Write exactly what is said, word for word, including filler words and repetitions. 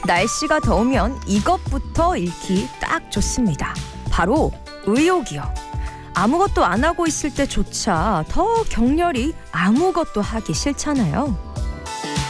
날씨가 더우면 이것부터 잃기 딱 좋습니다. 바로 의욕이요. 아무것도 안 하고 있을 때조차 더 격렬히 아무것도 하기 싫잖아요.